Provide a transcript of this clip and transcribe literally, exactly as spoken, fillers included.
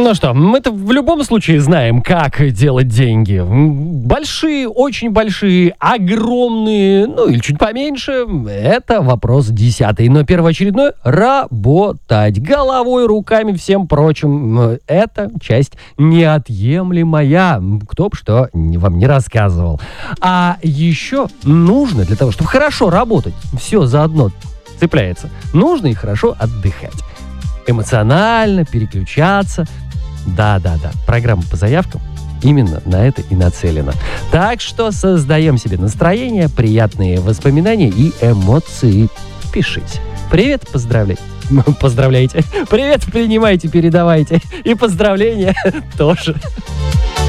Ну что, мы-то в любом случае знаем, как делать деньги. Большие, очень большие, огромные, ну или чуть поменьше. Это вопрос десятый. Но первоочередной – работать. Головой, руками, всем прочим. Это часть неотъемлемая. Кто б что вам не рассказывал. А еще нужно для того, чтобы хорошо работать, все заодно цепляется, нужно и хорошо отдыхать. Эмоционально переключаться. Да-да-да, программа по заявкам именно на это и нацелена. Так что создаем себе настроение, приятные воспоминания и эмоции. Пишите. Привет, поздравляйте. Поздравляйте. Привет, принимайте, передавайте. И поздравления тоже.